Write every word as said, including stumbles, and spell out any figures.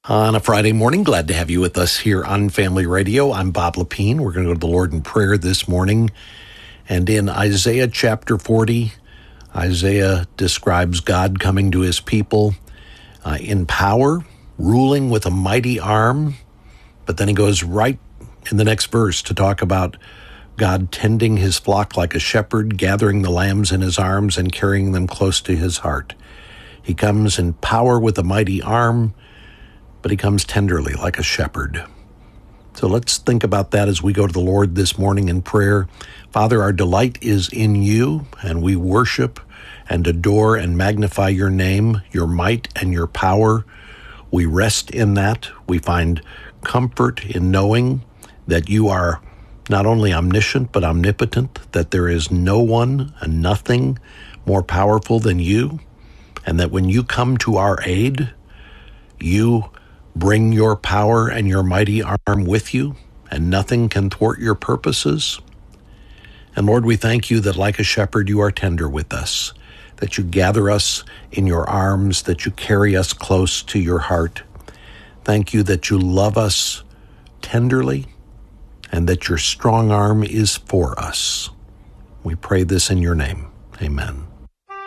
On a Friday morning, glad to have you with us here on Family Radio. I'm Bob Lepine. We're going to go to the Lord in prayer this morning. And in Isaiah chapter forty, Isaiah describes God coming to his people uh, in power, ruling with a mighty arm. But then he goes right in the next verse to talk about God tending his flock like a shepherd, gathering the lambs in his arms and carrying them close to his heart. He comes in power with a mighty arm, but he comes tenderly like a shepherd. So let's think about that as we go to the Lord this morning in prayer. Father, our delight is in you, and we worship and adore and magnify your name, your might, and your power. We rest in that. We find comfort in knowing that you are not only omniscient, but omnipotent, that there is no one and nothing more powerful than you, and that when you come to our aid, you bring your power and your mighty arm with you, and nothing can thwart your purposes. And Lord, we thank you that like a shepherd, you are tender with us, that you gather us in your arms, that you carry us close to your heart. Thank you that you love us tenderly, and that your strong arm is for us. We pray this in your name. Amen.